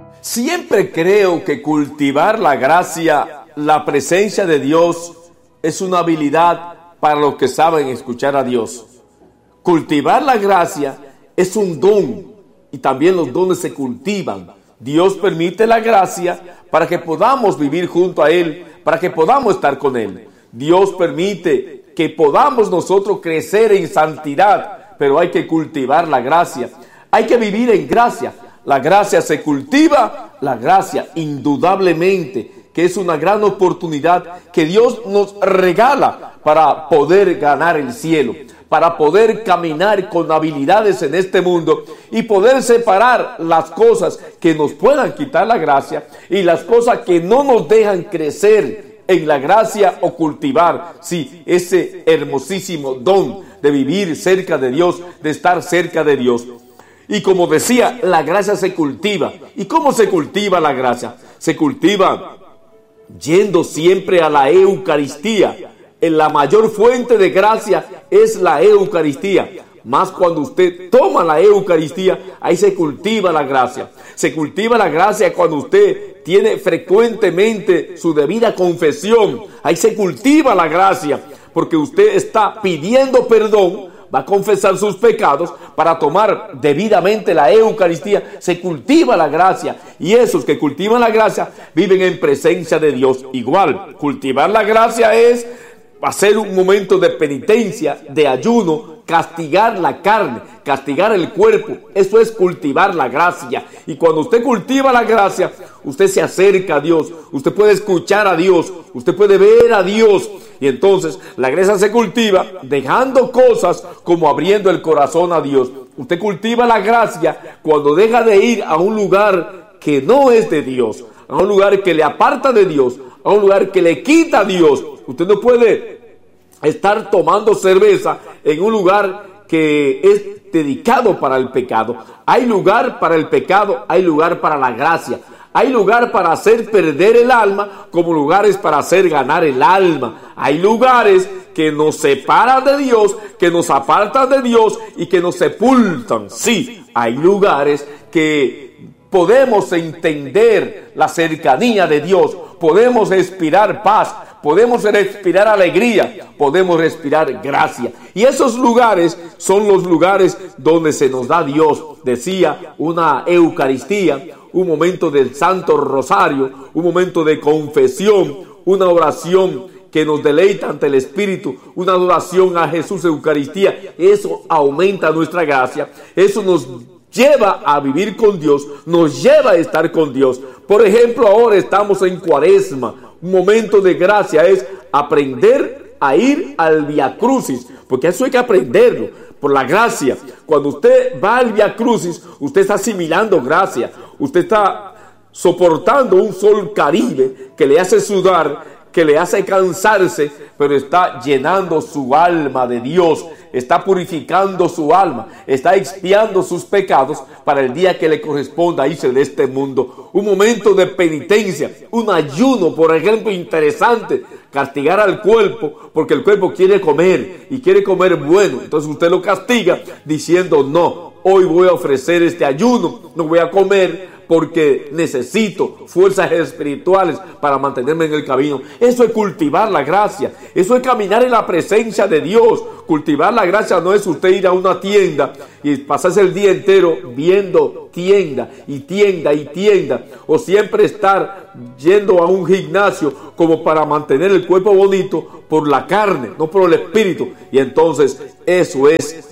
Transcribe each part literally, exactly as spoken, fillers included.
Siempre creo que cultivar la gracia, la presencia de Dios, es una habilidad para los que saben escuchar a Dios. Cultivar la gracia es un don y también los dones se cultivan. Dios permite la gracia para que podamos vivir junto a Él, para que podamos estar con Él. Dios permite que podamos nosotros crecer en santidad, pero hay que cultivar la gracia. Hay que vivir en gracia. La gracia se cultiva, la gracia indudablemente que es una gran oportunidad que Dios nos regala para poder ganar el cielo, para poder caminar con habilidades en este mundo y poder separar las cosas que nos puedan quitar la gracia y las cosas que no nos dejan crecer en la gracia o cultivar, sí, ese hermosísimo don de vivir cerca de Dios, de estar cerca de Dios. Y como decía, la gracia se cultiva. ¿Y cómo se cultiva la gracia? Se cultiva yendo siempre a la Eucaristía. En la mayor fuente de gracia es la Eucaristía. Más cuando usted toma la Eucaristía, ahí se cultiva la gracia. Se cultiva la gracia cuando usted tiene frecuentemente su debida confesión. Ahí se cultiva la gracia, porque usted está pidiendo perdón, va a confesar sus pecados para tomar debidamente la Eucaristía. Se cultiva la gracia, y esos que cultivan la gracia viven en presencia de Dios. Igual, cultivar la gracia es hacer un momento de penitencia, de ayuno, castigar la carne, castigar el cuerpo. Eso es cultivar la gracia. Y cuando usted cultiva la gracia, usted se acerca a Dios, usted puede escuchar a Dios, usted puede ver a Dios. Y entonces la gracia se cultiva dejando cosas como abriendo el corazón a Dios. Usted cultiva la gracia cuando deja de ir a un lugar que no es de Dios, a un lugar que le aparta de Dios, a un lugar que le quita a Dios. Usted no puede estar tomando cerveza en un lugar que es dedicado para el pecado. Hay lugar para el pecado, hay lugar para la gracia. Hay lugar para hacer perder el alma, como lugares para hacer ganar el alma. Hay lugares que nos separan de Dios, que nos apartan de Dios y que nos sepultan. Sí, hay lugares que podemos entender la cercanía de Dios, podemos respirar paz, podemos respirar alegría, podemos respirar gracia. Y esos lugares son los lugares donde se nos da Dios. Decía, una Eucaristía, un momento del Santo Rosario, un momento de confesión, una oración que nos deleita ante el Espíritu, una adoración a Jesús Eucaristía. Eso aumenta nuestra gracia, eso nos lleva a vivir con Dios, nos lleva a estar con Dios. Por ejemplo, ahora estamos en Cuaresma. Un momento de gracia es aprender a ir al Via Crucis, porque eso hay que aprenderlo por la gracia. Cuando usted va al Via Crucis, usted está asimilando gracia, usted está soportando un sol caribe que le hace sudar, que le hace cansarse, pero está llenando su alma de Dios, está purificando su alma, está expiando sus pecados para el día que le corresponda irse de este mundo. Un momento de penitencia, un ayuno, por ejemplo, interesante, castigar al cuerpo, porque el cuerpo quiere comer y quiere comer bueno. Entonces usted lo castiga diciendo, no, hoy voy a ofrecer este ayuno, no voy a comer porque necesito fuerzas espirituales para mantenerme en el camino. Eso es cultivar la gracia, eso es caminar en la presencia de Dios. Cultivar la gracia no es usted ir a una tienda y pasarse el día entero viendo tienda y tienda y tienda, o siempre estar yendo a un gimnasio como para mantener el cuerpo bonito por la carne, no por el espíritu. Y entonces eso es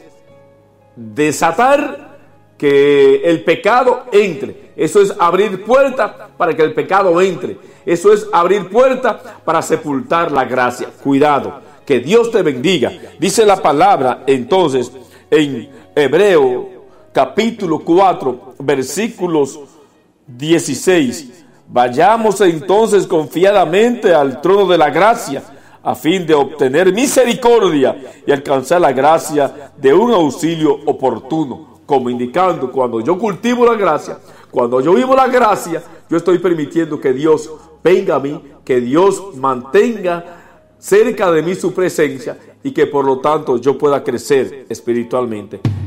desatar que el pecado entre. Eso es abrir puerta para que el pecado entre. Eso es abrir puerta para sepultar la gracia. Cuidado, que Dios te bendiga. Dice la palabra entonces en Hebreo capítulo cuatro versículos dieciséis. Vayamos entonces confiadamente al trono de la gracia, a fin de obtener misericordia y alcanzar la gracia de un auxilio oportuno. Como indicando, cuando yo cultivo la gracia, cuando yo vivo la gracia, yo estoy permitiendo que Dios venga a mí, que Dios mantenga cerca de mí su presencia y que por lo tanto yo pueda crecer espiritualmente.